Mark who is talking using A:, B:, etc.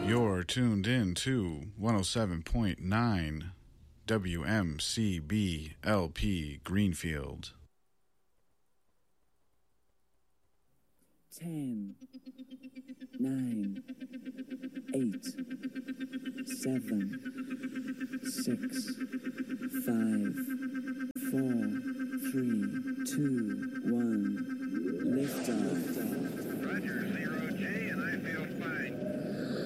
A: You're tuned in to 107.9 WMCB LP Greenfield.
B: 10, 9, 8, 7, 6, 5, 4, 3, 2, 1. Lift off.
C: Roger, 0J, and I feel fine.